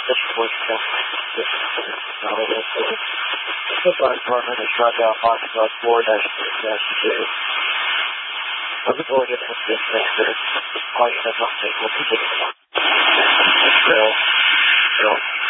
this was this the fire department has shot down Fox Bus 4-2. I'm going to put this sector. Quite has not taken what people do. So,